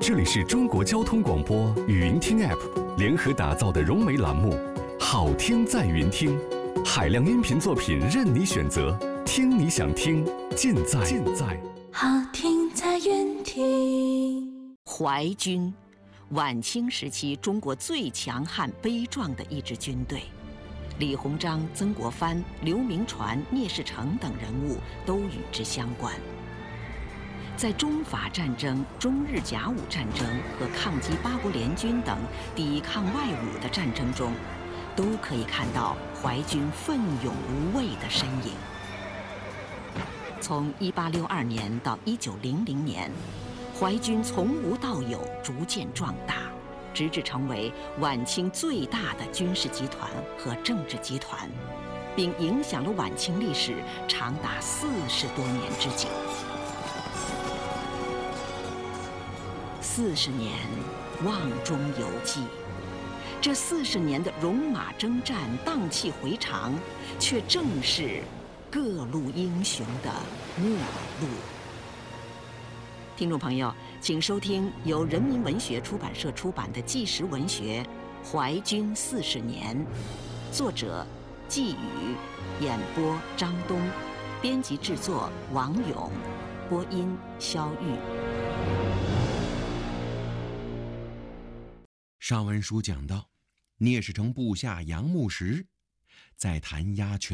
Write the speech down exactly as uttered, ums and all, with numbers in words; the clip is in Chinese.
这里是中国交通广播语音听 App 联合打造的融媒栏目《好听在云听》，海量音频作品任你选择，听你想听，尽在尽在好听在云听。 淮军，晚清时期中国最强悍悲壮的一支军队。李鸿章、曾国藩、刘铭传、聂士成等人物都与之相关。在中法战争、中日甲午战争和抗击八国联军等抵抗外侮的战争中，都可以看到淮军奋勇无畏的身影。从一八六二年到一九零零年，淮军从无到有，逐渐壮大，直至成为晚清最大的军事集团和政治集团，并影响了晚清历史长达四十多年之久。四十年，瓮中有记。这四十年的戎马征战、荡气回肠，却正是各路英雄的末路。听众朋友，请收听由人民文学出版社出版的纪实文学《淮军四十年》，作者季宇，演播张东，编辑制作王勇，播音肖玉。 上文书讲到，聂士成部下杨牧石在弹压全